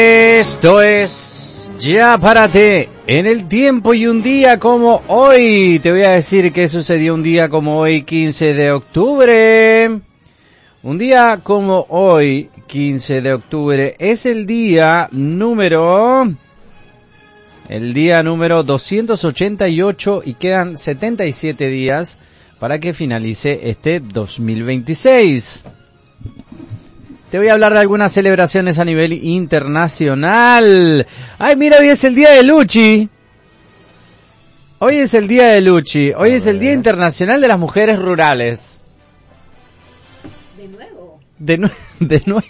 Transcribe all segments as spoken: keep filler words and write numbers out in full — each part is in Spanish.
Esto es Ya Párate en el tiempo y un día como hoy. Te voy a decir qué sucedió un día como hoy, quince de octubre. Un día como hoy, quince de octubre, es el día número... El día número doscientos ochenta y ocho y quedan setenta y siete días para que finalice este dos mil veintiséis. Te voy a hablar de algunas celebraciones a nivel internacional. Ay, mira, hoy es el día de Luchi. Hoy es el día de Luchi. Hoy es el Día Internacional de las Mujeres Rurales. ¿De nuevo? De, nu- de nuevo.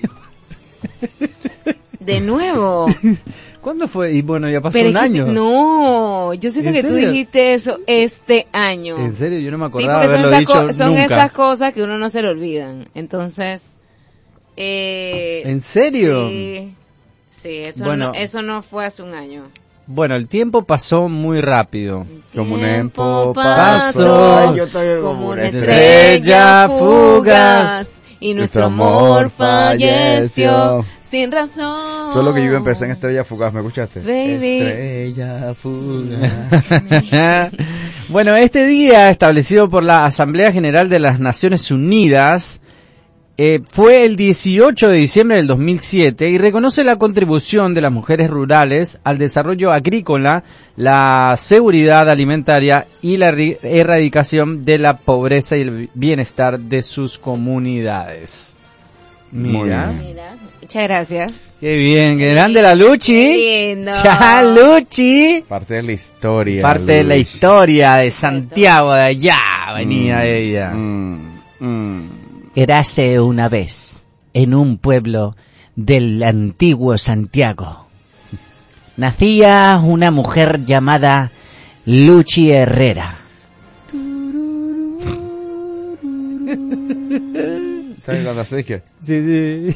¿De nuevo? ¿Cuándo fue? Y bueno, ya pasó Pero un es que año. si- no, yo siento ¿En que tú serio? dijiste eso este año. En serio, yo no me Sí, acordaba porque de son, haberlo esas, dicho co- son nunca. esas cosas que uno no se le olvidan. Entonces, eh, ¿En serio? Sí, sí, eso, Bueno. no, eso no fue hace un año. Bueno, el tiempo pasó muy rápido. Como un Tiempo tiempo pasó, pasó, Ay, yo estoy como una estrella estrella fugaz, fugaz, y nuestro amor falleció sin razón. Solo que yo empecé en Estrella Fugaz, ¿me escuchaste? Baby. Estrella Fugaz. Bueno, este día establecido por la Asamblea General de las Naciones Unidas eh, fue el dieciocho de diciembre del dos mil siete y reconoce la contribución de las mujeres rurales al desarrollo agrícola, la seguridad alimentaria y la erri- erradicación de la pobreza y el bienestar de sus comunidades. Muy Mira, bien. Mira, muchas gracias. qué bien, qué grande la Luchi. Qué lindo. Ya, Luchi. Parte de la historia. Parte de la Luis. historia de Santiago de allá venía Mm, ella. mm, mm. Érase una vez, en un pueblo del antiguo Santiago, nacía una mujer llamada Luchi Herrera. ¿Sabes cuándo haces que? Sí, sí.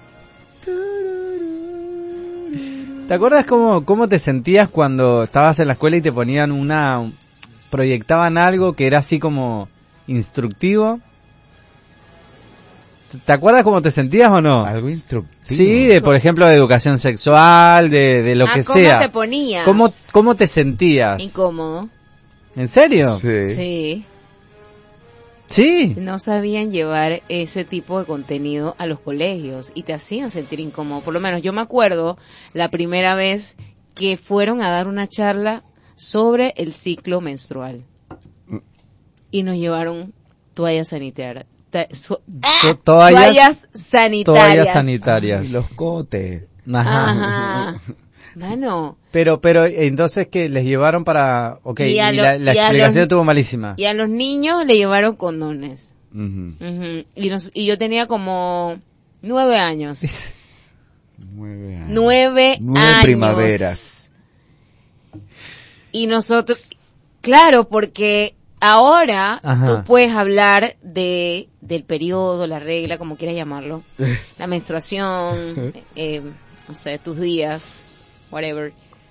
¿Te acuerdas cómo, cómo te sentías cuando estabas en la escuela y te ponían una... proyectaban algo que era así como instructivo? ¿Te acuerdas cómo te sentías o no? Algo instructivo. Sí, de por ejemplo de educación sexual, de, de lo Ah, que ¿cómo sea. te ponías? ¿Cómo, ¿Cómo te sentías? Incómodo. ¿En serio? Sí. Sí. Sí. No sabían llevar ese tipo de contenido a los colegios y te hacían sentir incómodo. Por lo menos yo me acuerdo la primera vez que fueron a dar una charla sobre el ciclo menstrual y nos llevaron toallas sanitarias. Ta- su- To- toallas- toallas sanitarias. Toallas Ay, sanitarias. los cotes. Ajá. Ajá. Bueno, Pero, pero, entonces, ¿qué? ¿Les llevaron para...? Ok, y, Y a lo- la, la y a explicación los- estuvo malísima. y a los niños le llevaron condones. Ujú. Ujú. Y, nos- y yo tenía como nueve años. Nueve años. Nueve, Nueve años. primaveras. Y nosotros, claro, porque ahora Ajá. tú puedes hablar de del periodo, la regla, como quieras llamarlo, la menstruación, eh, no sé, tus días, whatever,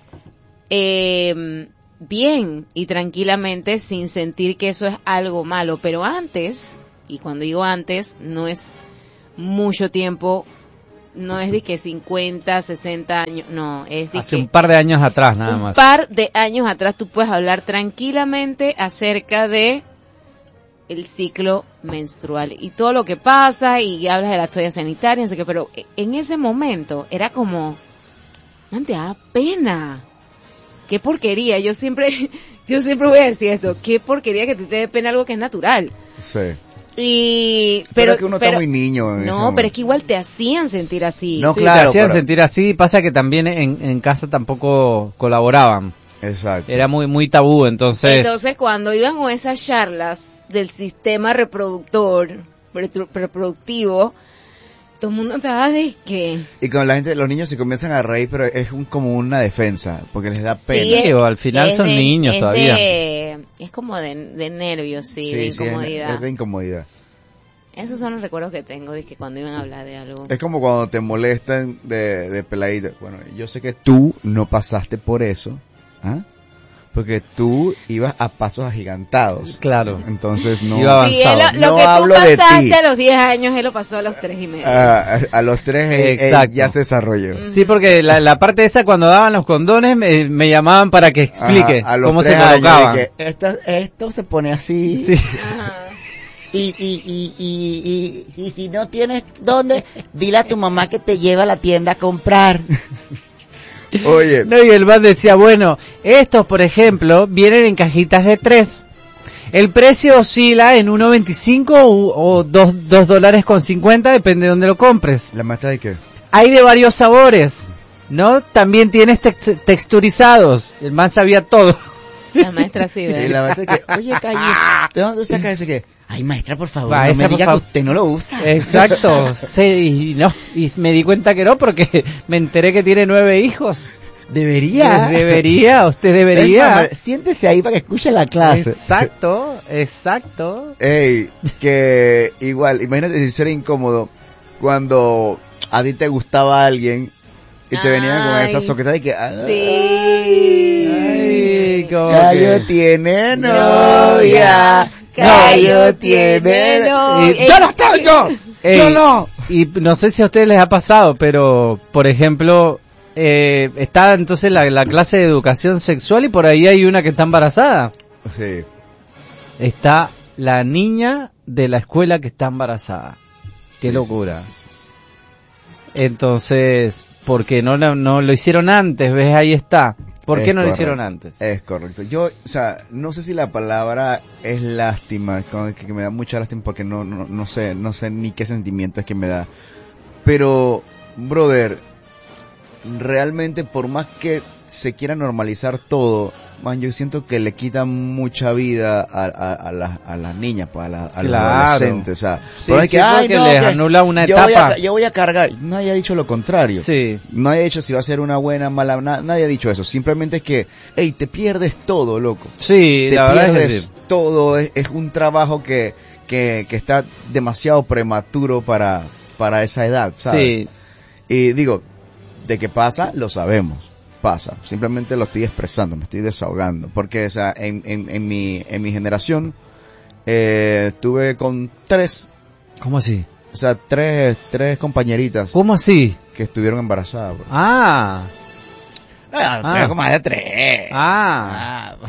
eh, bien y tranquilamente sin sentir que eso es algo malo. Pero antes, y cuando digo antes, no es mucho tiempo, no es de que cincuenta, sesenta años, no, es de Hace que un par de años atrás, nada un más. par de años atrás tú puedes hablar tranquilamente acerca de el ciclo menstrual y todo lo que pasa y hablas de la toalla sanitaria, no sé qué, pero en ese momento era como, man, te da pena. Qué porquería, yo siempre, yo siempre voy a decir esto, qué porquería que a ti te dé pena algo que es natural. Sí. Y, Pero, pero, es que uno pero- está muy niño en ese no, momento. pero es que igual te hacían sentir así. No, Sí, claro, te hacían pero- sentir así. Pasa que también en, en casa tampoco colaboraban. Exacto. Era muy muy tabú, entonces... Entonces, cuando iban con esas charlas del sistema reproductor, retro- reproductivo, todo el mundo estaba de que... Y con la gente, los niños se comienzan a reír, pero es un, como una defensa, porque les da pena. Sí, Digo, al final es son de- niños es todavía. de- es como de, de nervios, sí, de sí, es- incomodidad. es de incomodidad. Esos son los recuerdos que tengo de que cuando iban a hablar de algo. Es como cuando te molestan de, de peladito. Bueno, yo sé que tú no pasaste por eso, ¿ah? Porque tú ibas a pasos agigantados. Claro. Entonces no... Iba Sí, él, avanzado. lo, lo No que tú hablo de pasaste ti. a los diez años, él lo pasó a los tres y medio. a, a los tres él- él Exacto. ya se desarrolló. Sí, porque la, la parte esa cuando daban los condones me, me llamaban para que explique Ajá, a los cómo se tres años, colocaban. de que esto, esto se pone así. Sí. Ajá. Y, y, y, y, y, y si no tienes dónde, dile a tu mamá que te lleve a la tienda a comprar. Oye, No, y el man decía, bueno, estos, por ejemplo, vienen en cajitas de tres. El precio oscila en uno veinticinco o, o dos, dos dólares con cincuenta, depende de dónde lo compres. ¿la maestra de qué? Hay de varios sabores, ¿no? También tienes tex- texturizados. El man sabía todo. La maestra sí, Y ¿verdad? la maestra de que, oye, Calle, ¿de dónde sacas ese qué? Ay, maestra, por favor, Maestra, no me por diga que favor. usted no lo usa. Exacto. Sí, y no, y me di cuenta que no porque me enteré que tiene nueve hijos. Debería. Debería, usted Es debería. más, siéntese ahí para que escuche la clase. Exacto, exacto. Ey, que igual, imagínate si será incómodo cuando a ti te gustaba alguien y te venían con Ay, esa soqueta de que... ah, Sí. Ay, como Cayo que- tiene Novia. novia. Cayo tiene novia. Y- ¡Yo los tengo! Ey, ¡Yo no! Y no sé si a ustedes les ha pasado, pero, por ejemplo, eh, está entonces la, la clase de educación sexual y por ahí hay una que está embarazada. Sí. Está la niña de la escuela que está embarazada. Qué Sí, locura. sí, sí, sí, sí. Entonces, ¿por qué no, lo- no lo hicieron antes? ¿Ves? Ahí está. ¿Por qué Es no lo correcto. hicieron antes? Es correcto. Yo, o sea, no sé si la palabra es lástima, como que, que me da mucha lástima porque no, no, no sé, no sé ni qué sentimiento es que me da. Pero, brother, realmente por más que se quiera normalizar todo, man, yo siento que le quita mucha vida a, a, a, las, a las niñas, pues, a, la- a los Claro. adolescentes. O sea, Sí, por ahí sí, que, ay, porque no, les que anula una yo voy a etapa. ca- yo voy a cargar. Nadie ha dicho lo contrario. Sí. No haya dicho si va a ser una buena, mala, na- nadie ha dicho eso. Simplemente es que, hey, te pierdes todo, loco. Sí, Te la verdad es que pierdes sí. todo. Es, es un trabajo que, que, que está demasiado prematuro para, para esa edad, ¿sabes? Sí. Y digo, de qué pasa, lo sabemos. Pasa. Simplemente lo estoy expresando, me estoy desahogando. Porque, o sea, en, en, en mi, en mi generación, eh, tuve con tres, ¿Cómo así? o sea, tres, tres compañeritas ¿Cómo así? que estuvieron embarazadas, bro. Ah, Ah, Ah. tengo más de tres. ah. Ah,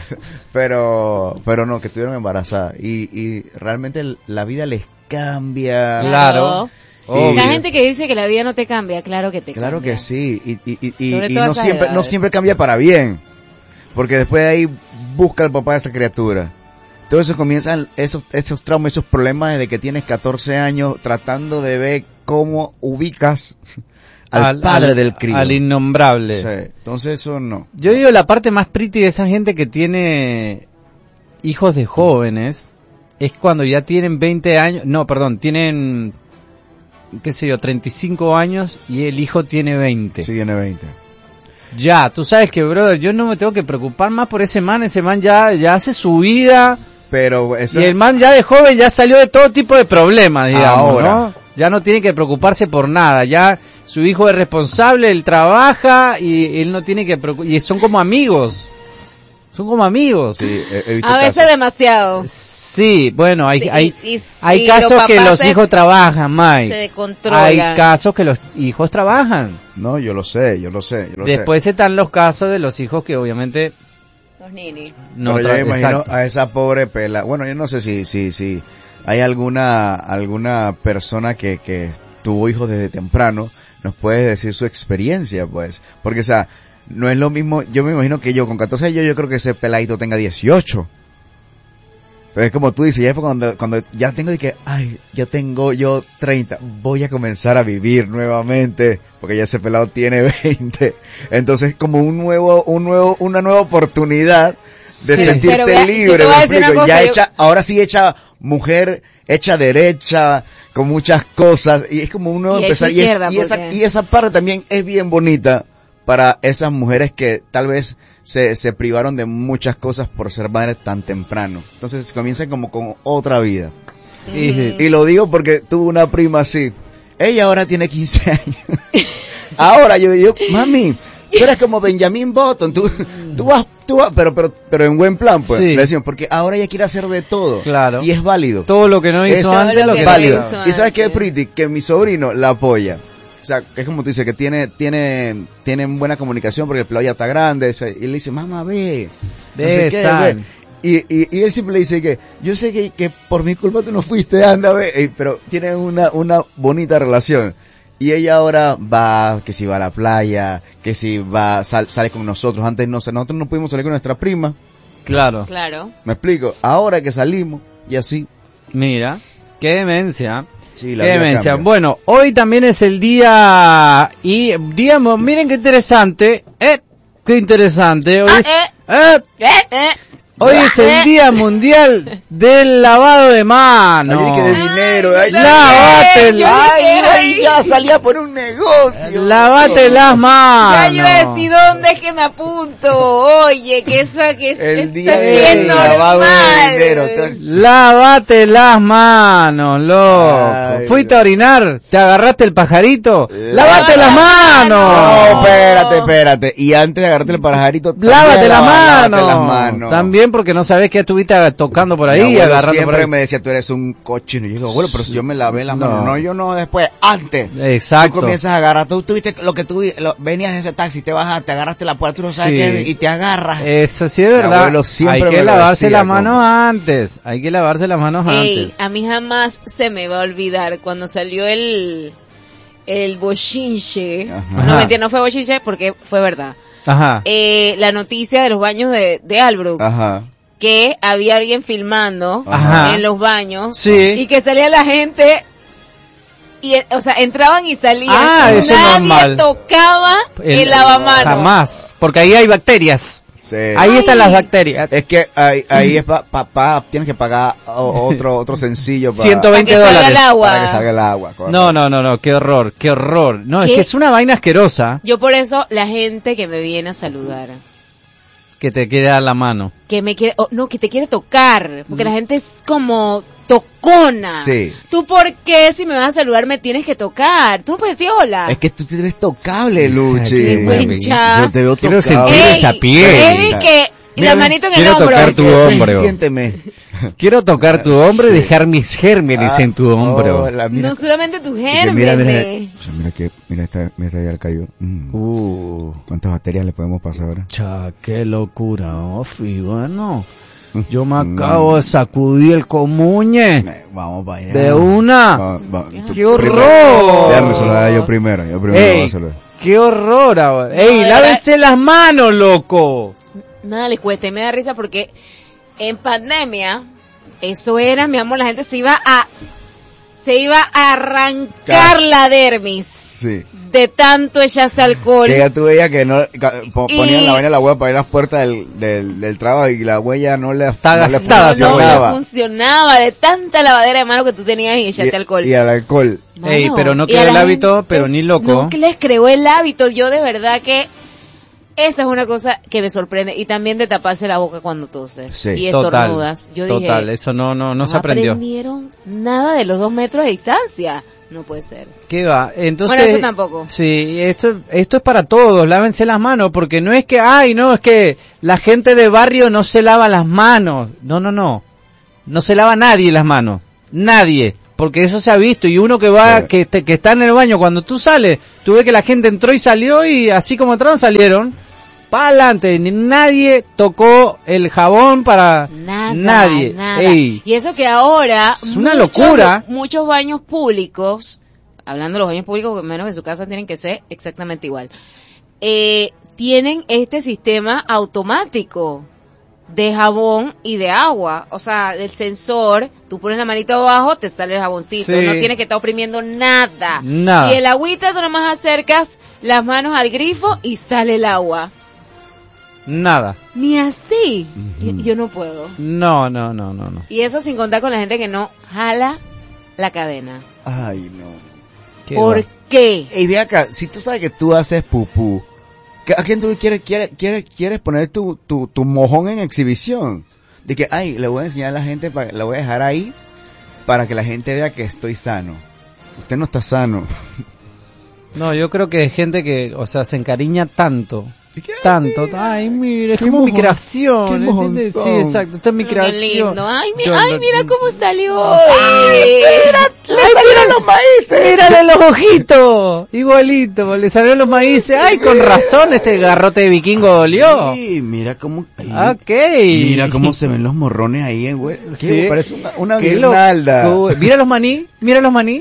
pero pero no, que estuvieron embarazadas y, y realmente el- la vida les cambia. Claro. Obvio. La gente que dice que la vida no te cambia, claro que te Claro cambia. que sí, y, y, y, y- Sobre y todo a no esas siempre no edades. siempre cambia para bien, porque después de ahí busca el papá de esa criatura. Entonces comienzan esos esos traumas, esos problemas desde que tienes catorce años tratando de ver cómo ubicas al, padre del crío. Al innombrable. Sí, entonces eso no. Yo digo la parte más pretty de esa gente que tiene hijos de jóvenes es cuando ya tienen veinte años, no, perdón, tienen, qué sé yo, treinta y cinco años y el hijo tiene veinte. Sí, viene veinte. Ya, tú sabes que, brother, yo no me tengo que preocupar más por ese man, ese man ya, ya hace su vida Pero eso y el man ya de joven ya salió de todo tipo de problemas, digamos, Ahora. ¿no? Ya no tiene que preocuparse por nada, ya su hijo es responsable, él trabaja y él no tiene que preocuparse, y son como amigos, son como amigos. sí, he, he visto A veces casos. demasiado. Sí, bueno, hay, Sí, hay, y- y- hay y casos los que papás los se- hijos trabajan, Se Mike. descontrolan. Hay casos que los hijos trabajan. No, yo lo sé, yo lo sé, yo lo Después están los casos de los hijos que obviamente Los ninis. no Pero yo tra- me imagino exacto. a esa pobre pela. Bueno, yo no sé si si si hay alguna alguna persona que que tuvo hijos desde temprano, nos puede decir su experiencia, pues, porque o sea, no es lo mismo. Yo me imagino que yo con catorce años yo creo que ese peladito tenga dieciocho. Pero es como tú dices, ya es cuando, cuando ya tengo de que, ay, ya tengo yo treinta, voy a comenzar a vivir nuevamente, porque ya ese pelado tiene veinte. Entonces como un nuevo, un nuevo, una nueva oportunidad de Sí. sentirte Pero vea, yo libre, te voy me a decir una explico. cosa, Ya yo- hecha, ahora sí hecha mujer, hecha derecha, con muchas cosas, y es como un nuevo Y hecha empezar, y, es- izquierda, y esa, porque- y esa parte también es bien bonita para esas mujeres que tal vez se, se privaron de muchas cosas por ser madres tan temprano. Entonces comienzan como con otra vida. Y- Mm. Y lo digo porque tuve una prima así. Ella ahora tiene quince años. Ahora yo digo, mami, tú eres como Benjamin Button, tú, tú vas, tú vas, pero, pero, pero en buen plan, pues, Sí. le decimos, porque ahora ella quiere hacer de todo. Claro. Y es válido. Todo lo que no hizo Eso antes, lo lo que que no válido. hizo Y sabes qué, antes. Pretty, que mi sobrino la apoya. O sea, es como tú dices, que tiene, tiene, tienen buena comunicación porque el pelado ya está grande, o sea, y le dice, mamá, ve, no sé qué, Esa. ve. Y, y, y él siempre le dice que, yo sé que, que por mi culpa tú no fuiste, anda, ve, Eh, pero tienen una, una bonita relación. Y ella ahora va, que si va a la playa, que si va, sal- sale con nosotros. Antes no sé, nosotros no pudimos salir con nuestra prima, Claro. Claro. me explico, ahora que salimos, y así. Mira, qué demencia. Sí, la Qué vida demencia. cambia. Bueno, hoy también es el día y digamos, miren qué interesante, eh, qué interesante. Hoy Ah, es, eh. eh, Eh, eh. hoy es el día mundial del lavado de manos. Ay, que de dinero, ay, Lávate yo la- ay, dije, ay, ya salía por un negocio. Lávate las Ya manos. yo iba a decir dónde es que me apunto. Oye, que eso que es, El esto día es del bien lavado de normal. dinero. Entonces, Lávate las manos, loco. Ay, Fuiste a orinar, te agarraste el pajarito. Lávate Lávate las las manos. no, manos. espérate, espérate. Y antes de agarrarte el pajarito, también Lávate las lava- manos. lávate las manos. También porque no sabes que estuviste tocando por Mi ahí, abuelo agarrando siempre por ahí. me decía, tú eres un cochino. Y yo digo, abuelo, pero si yo me lavé las No. manos. No, yo no, después, antes. Exacto. Tú comienzas a agarrar, tú tuviste lo que tú, lo- venías de ese taxi, te bajaste, agarraste la puerta, tú no sabes Sí. qué, y te agarras. Eso sí es Mi verdad. abuelo siempre Hay que me lo lavarse decía, las manos como- antes. Hay que lavarse las manos Ey, antes. a mí jamás se me va a olvidar cuando salió el el bochinche. Ajá. No, Ajá. mentira, no fue bochinche porque fue verdad. Ajá. Eh, la noticia de los baños de, de Albrook, Ajá. que había alguien filmando Ajá. en los baños Sí. y que salía la gente y, eh, o sea, entraban y salían. Ah, y eso es nadie normal. tocaba el, lavamanos. Jamás. Porque ahí hay bacterias. Sí. Ahí Ay. están las bacterias. Es que ahí, ahí es pa, pa, pa- tienes que pagar o- otro, otro sencillo para, ciento veinte Para que salga dólares. el agua. para que salga el agua. correcto. No, no, no, no, qué horror, qué horror. No, es ¿Qué? que es una vaina asquerosa Yo por eso, la gente que me viene a saludar, que te quiere dar la mano. que me quiere, oh, no, que te quiere tocar, porque la gente es como tocona. Sí. ¿Tú por qué si me vas a saludar me tienes que tocar? Tú no puedes decir hola. Es que tú te ves tocable, Luchi. Qué buen cha. Yo te veo Quiero tocable. sentir Ey, esa piel. Evi, que Mira, la manito en el quiero hombro. tocar tu Ven, hombro. Siénteme. Quiero tocar tu hombro y Sí. dejar mis gérmenes Ah, en tu hombro. hola, mira. No solamente tus Y que gérmenes. mira, mira, o sea, mira que, mira esta, mira ya cayó. Mm. Uh, ¿Cuántas baterías le podemos pasar ahora? cha, qué locura, Ofi, bueno. Yo me Mm. acabo de sacudir el comuñe Eh, Vamos para allá. de una. Va- va- tú ¡Qué horror! primero. Déjame saludar yo primero. Yo primero Ey, voy a saludar. ¡Qué horror! ahora. ¡Ey, de lávense las manos, loco! Nada les cuesta y me da risa porque en pandemia, eso era, mi amor, la gente se iba a, se iba a arrancar Ca- la dermis Sí. de tanto echarse alcohol. Que ya tú veías que no, ca- po- Y- ponían la vaina de la huella para ir a las puertas del, del, del trabajo y la huella no le, Está no le gastada, no, no, funcionaba. no funcionaba de tanta lavadera de mano que tú tenías y echarte y, alcohol. y al alcohol. Mano, Ey, pero no y quedó a la el hábito, gente pero ni loco. No que les creó el hábito. Yo de verdad que esa es una cosa que me sorprende. Y también de taparse la boca cuando toses Sí. y Total, estornudas. Yo dije, total, eso no, no, no se aprendió. aprendieron nada de los dos metros de distancia. No puede ser. ¿Qué va? Entonces, Bueno, eso tampoco. Sí, esto, esto es para todos, lávense las manos, porque no es que, ay, no, es que la gente de barrio no se lava las manos. No, no, no. No se lava nadie las manos. Nadie. Porque eso se ha visto. Y uno que va, Sí. que, te- que está en el baño, cuando tú sales, tú ves que la gente entró y salió y así como entraron, salieron. Para adelante. Ni nadie tocó el jabón para... Nada, Nadie. nada. Ey. Y eso que ahora Es una muchos- locura. Muchos baños públicos, hablando de los baños públicos, porque menos que su casa tienen que ser exactamente igual, eh, tienen este sistema automático de jabón y de agua, o sea, del sensor, tú pones la manita abajo, te sale el jaboncito, Sí. no tienes que estar oprimiendo nada. Nada. Y el agüita, tú nomás acercas las manos al grifo y sale el agua. Nada. Ni así. Ujú. Yo no puedo. No, no, no, no, no. Y eso sin contar con la gente que no jala la cadena. Ay, no. ¿Qué ¿Por va? qué? Ey, ve acá, si tú sabes que tú haces pupú, ¿qué- ¿a quién tú quieres, quieres, quieres, quieres poner tu, tu, tu mojón en exhibición? De que, ay, le voy a enseñar a la gente, para, la voy a dejar ahí para que la gente vea que estoy sano. Usted no está sano. No, yo creo que hay gente que, o sea, se encariña tanto. ¿Qué? Tanto. Ay, mira, es Qué como mi mojón, creación. qué ¿Entiendes? Sí, mojonzón. exacto. Esta es mi Qué creación. lindo. Ay, mi- Yo ay, no- mira cómo salió. ¡Ay, mira los maíces! ¡Mírale los ojitos! Igualito, le salieron los maíces. ¡Ay, con razón este garrote de vikingo dolió! Sí, mira cómo... Ok. Mira cómo se ven los morrones ahí, güey. Sí. Sí, parece una, una Qué guirnalda. loco. Mira los maní, mira los maní.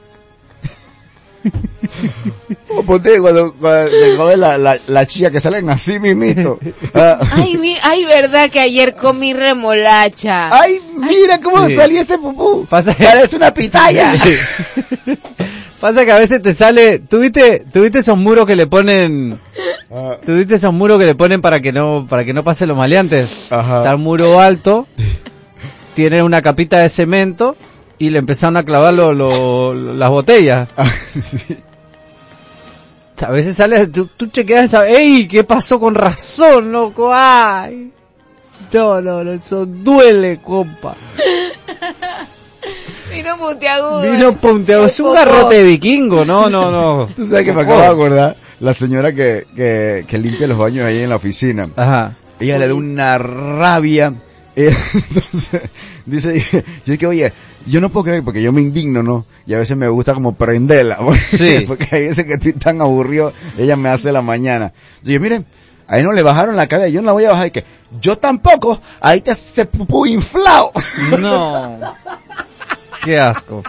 Oh, ponte cuando, cuando se come la, la, la chía que salen así mismito. Ah. Ay, mi, ay, verdad que ayer comí remolacha. Ay, mira cómo Sí. salió ese pupú. Pasa- Parece una pitaya. Pasa que a veces te sale, ¿tuviste, tuviste esos muros que le ponen, Ah, tuviste esos muros que le ponen para que no, para que no pasen los maleantes? Ajá. Está el muro alto, tiene una capita de cemento y le empezaron a clavar lo, lo- las botellas. Ah, sí. A veces sale, tú, tú chequeas esa, ¡ey! ¿Qué pasó con razón, loco? ¡Ay! No, no, no, eso duele, compa. Vino puntiagudo. Vino punteado, es un Popó. garrote de vikingo, no, no, no. Tú sabes que me acabo de acordar la señora que, que, que limpia los baños ahí en la oficina. Ajá. Ella le da una rabia. Eh, Entonces, dice, yo que oye, yo no puedo creer porque yo me indigno, ¿no? Y a veces me gusta como prenderla. Sí. Porque hay veces que estoy tan aburrido, ella me hace la mañana. Yo digo, miren, ahí no le bajaron la cadena, yo no la voy a bajar. Y que, yo tampoco, ahí te se pupú inflado. No. Qué asco.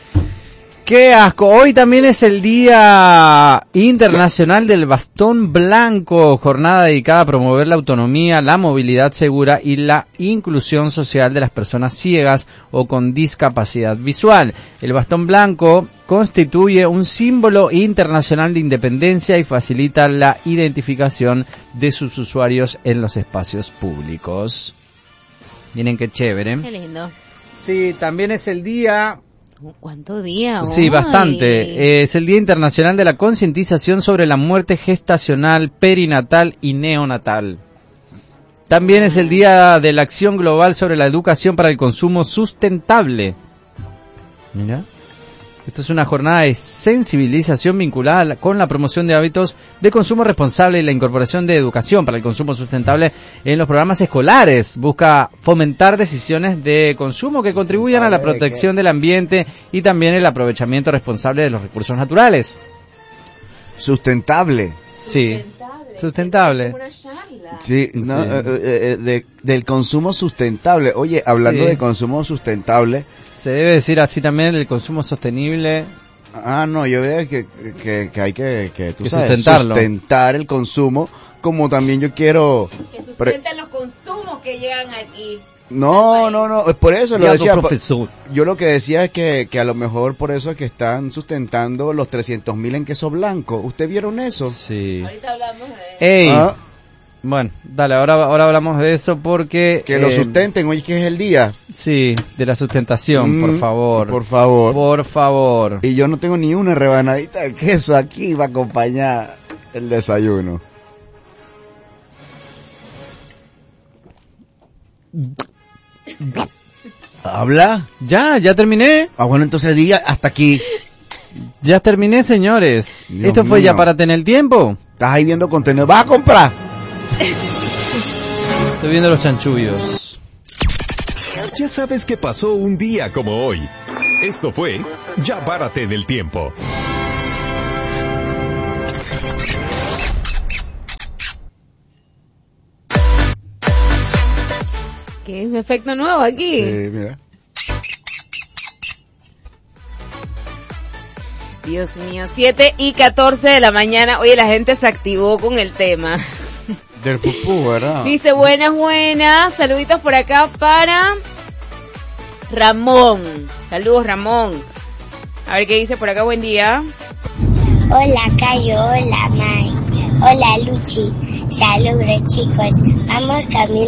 Qué asco. Hoy también es el Día Internacional del Bastón Blanco, jornada dedicada a promover la autonomía, la movilidad segura y la inclusión social de las personas ciegas o con discapacidad visual. El bastón blanco constituye un símbolo internacional de independencia y facilita la identificación de sus usuarios en los espacios públicos. Miren qué chévere. Qué lindo. Sí, también es el día... ¿Cuánto día? Sí, Ay. bastante. Eh, es el Día Internacional de la Concientización sobre la Muerte Gestacional, Perinatal y Neonatal. También es el Día de la Acción Global sobre la Educación para el Consumo Sustentable. Mira. Esto es una jornada de sensibilización vinculada a la- con la promoción de hábitos de consumo responsable y la incorporación de educación para el consumo sustentable en los programas escolares. Busca fomentar decisiones de consumo que contribuyan a la protección del ambiente y también el aprovechamiento responsable de los recursos naturales. Sustentable. Sí, sustentable. Una charla. Sí, no, Sí. eh, eh, de, del consumo sustentable. Oye, hablando Sí. de consumo sustentable, Se debe decir así también el consumo sostenible. ah, no, yo veo que, que, que hay que, que, tú Que sabes, sustentarlo. sustentar el consumo, como también yo quiero... Que pre- sustenten los consumos que llegan aquí. No, no, no, es por eso lo Ya, decía. tu profesor. Yo lo que decía es que, que a lo mejor por eso es que están sustentando los trescientos mil en queso blanco. ¿Usted vieron eso? Sí. Ahorita hablamos de... Ey. Ah, Bueno, dale, ahora, ahora hablamos de eso porque... que lo eh, sustenten, hoy que es el día. Sí, de la sustentación, Mm, por favor. Por favor. Por favor. Y yo no tengo ni una rebanadita de queso aquí para acompañar el desayuno. ¿Habla? Ya, ya terminé. Ah, bueno, entonces diga hasta aquí. Ya terminé, señores. Dios Esto fue mío. ya para tener tiempo. Estás ahí viendo contenido. ¿Vas a comprar? Estoy viendo los chanchullos. Ya sabes que pasó un día como hoy. Esto fue Ya Párate en el Tiempo. Que es un efecto nuevo aquí. Sí, mira. Dios mío, siete y catorce de la mañana. Oye, la gente se activó con el tema. Del pupú, ¿verdad? Dice, buenas, buenas. Saluditos por acá para Ramón. Saludos, Ramón. A ver qué dice por acá, buen día. Hola Cayo, hola Mike, hola Luchi, saludos chicos, vamos camino